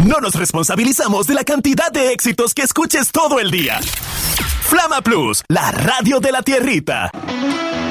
No nos responsabilizamos de la cantidad de éxitos que escuches todo el día. Flama Plus, la radio de la tierrita.